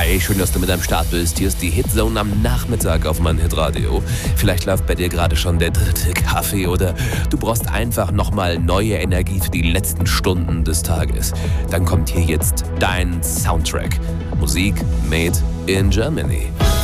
Hi, schön, dass du mit am Start bist. Hier ist die Hitzone am Nachmittag auf mein Hitradio. Vielleicht läuft bei dir gerade schon der dritte Kaffee oder du brauchst einfach nochmal neue Energie für die letzten Stunden des Tages. Dann kommt hier jetzt dein Soundtrack. Musik made in Germany.